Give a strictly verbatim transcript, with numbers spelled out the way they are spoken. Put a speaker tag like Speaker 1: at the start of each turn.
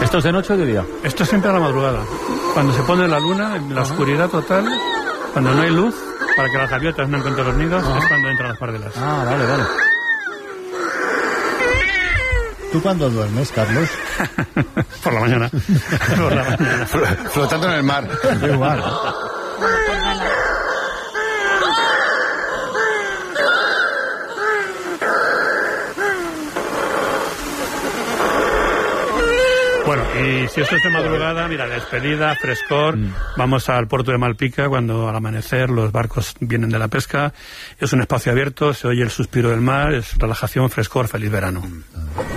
Speaker 1: ¿Esto es de noche o de día?
Speaker 2: Esto es siempre a la madrugada. Cuando se pone la luna, en la oscuridad total, cuando no hay luz, para que las gaviotas no encuentren los nidos, Ajá. es cuando entran las pardelas.
Speaker 1: Ah, vale, vale.
Speaker 3: ¿Tú cuándo duermes, Carlos?
Speaker 2: Por la mañana. Por la mañana.
Speaker 4: Flotando en el mar.
Speaker 3: Igual.
Speaker 2: Bueno, y si esto es de madrugada, mira, despedida, frescor, mm. vamos al puerto de Malpica cuando al amanecer los barcos vienen de la pesca, es un espacio abierto, se oye el suspiro del mar, es relajación, frescor, feliz verano. Mm.